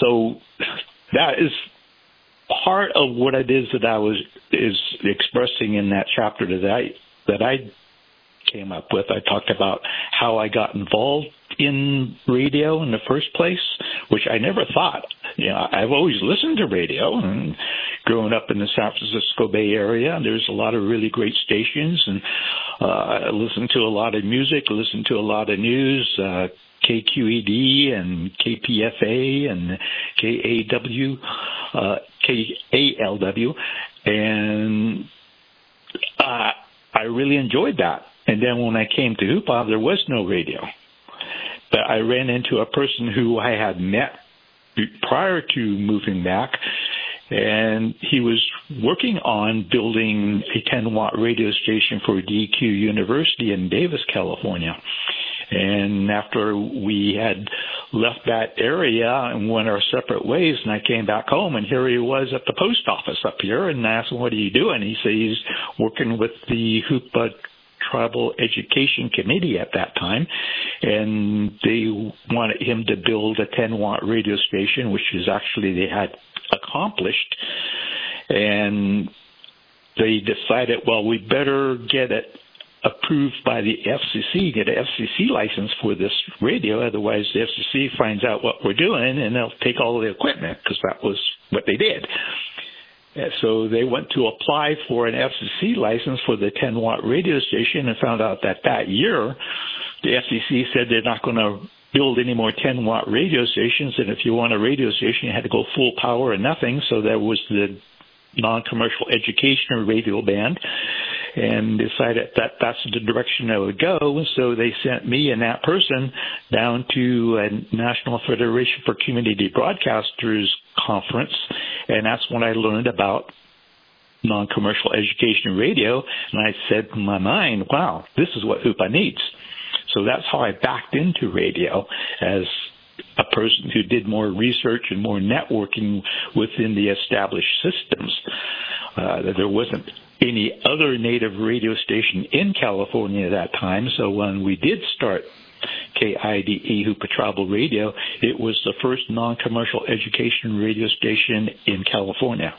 So that is part of what it is that is expressing in that chapter that I came up with. I talked about how I got involved in radio in the first place, which I never thought. I've always listened to radio, and growing up in the San Francisco Bay Area, there's a lot of really great stations, and I listened to a lot of music, listened to a lot of news, KQED and KPFA and KALW, and I really enjoyed that. And then when I came to Hoopa, there was no radio. But I ran into a person who I had met prior to moving back, and he was working on building a 10-watt radio station for DQ University in Davis, California. And after we had left that area and went our separate ways, and I came back home, and here he was at the post office up here, and I asked him, what are you doing? He said he's working with the Hoopa Tribal Education Committee at that time, and they wanted him to build a 10-watt radio station, which is actually they had accomplished. And they decided, well, we better get it approved by the FCC, get an FCC license for this radio. Otherwise, the FCC finds out what we're doing, and they'll take all the equipment, because that was what they did. So they went to apply for an FCC license for the 10-watt radio station and found out that year the FCC said they're not going to build any more 10-watt radio stations, and if you want a radio station, you had to go full power and nothing. So there was the non-commercial education radio band, and decided that that's the direction I would go. So they sent me and that person down to a National Federation for Community Broadcasters conference, and that's when I learned about non-commercial education radio, and I said in my mind, wow, this is what Hoopa needs. So that's how I backed into radio, as a person who did more research and more networking within the established systems. There wasn't any other native radio station in California at that time, so when we did start KIDE Hoopa Tribal Radio, it was the first non-commercial education radio station in California.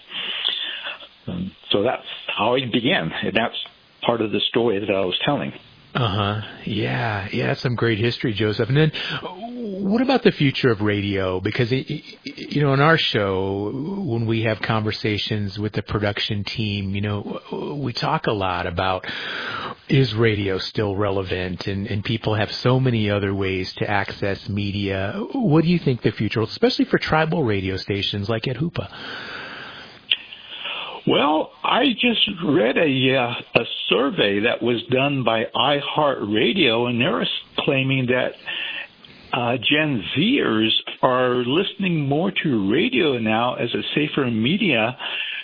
So that's how it began, and that's part of the story that I was telling. Yeah, that's some great history, Joseph. And then what about the future of radio? Because, in our show, when we have conversations with the production team, we talk a lot about, is radio still relevant? And people have so many other ways to access media. What do you think the future, especially for tribal radio stations like at Hoopa? Well, I just read a survey that was done by iHeartRadio, and they're claiming that Gen Zers are listening more to radio now as a safer media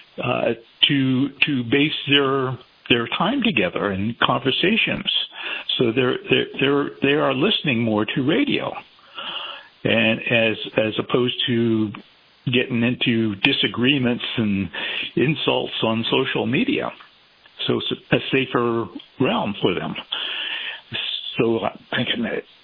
to base their time together in conversations. So they are listening more to radio, and as opposed to getting into disagreements and insults on social media. So it's a safer realm for them. So I'm thinking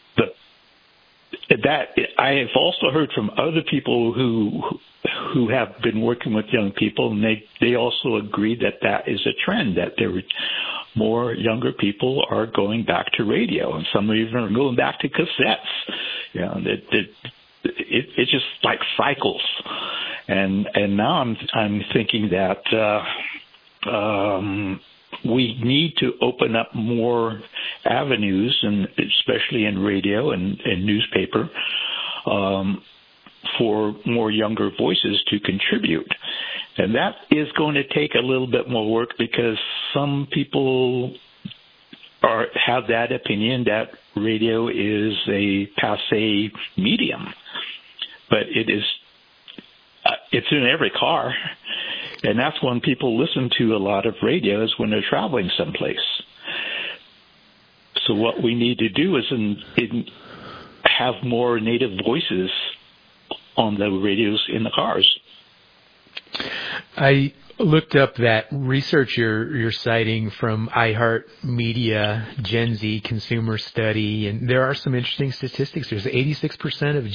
that I have also heard from other people who have been working with young people, and they also agree that is a trend, that more younger people are going back to radio, and some even are going back to cassettes. It's just like cycles, and now I'm thinking that we need to open up more avenues, and especially in radio and newspaper, for more younger voices to contribute. And that is going to take a little bit more work, because some people have that opinion that radio is a passé medium. But it's in every car, and that's when people listen to a lot of radio, is when they're traveling someplace. So what we need to do is have more native voices on the radios in the cars. I looked up that research you're citing from iHeartMedia Gen Z consumer study, and there are some interesting statistics. There's 86% of